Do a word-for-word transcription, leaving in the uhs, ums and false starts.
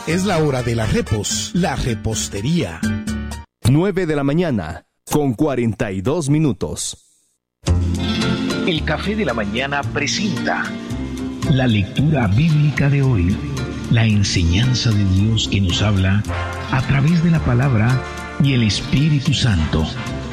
Es la hora de la repos, la repostería. nueve de la mañana, con cuarenta y dos minutos. El Café de la Mañana presenta la lectura bíblica de hoy, la enseñanza de Dios que nos habla a través de la palabra y el Espíritu Santo.